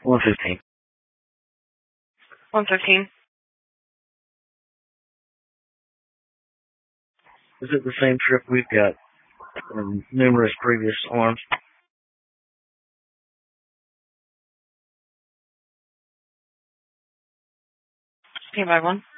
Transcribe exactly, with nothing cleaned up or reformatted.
one fifteen. one fifteen. Is it the same trip we've got from numerous previous alarms? Standby one.